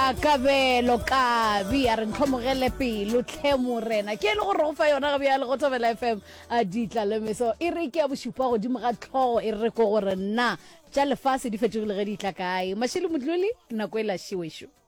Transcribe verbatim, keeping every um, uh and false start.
ya kabelo kabi a re ntlhomogele pelo tlhe morena ke le go re go fa yona gabe ya le go thobela F M a ditla le meso e re ke ya bosupa godimo ga tlhogo e re ko gore nna tša lefase di fetogile ge di tla kae mashile modloli nako e la shiwesho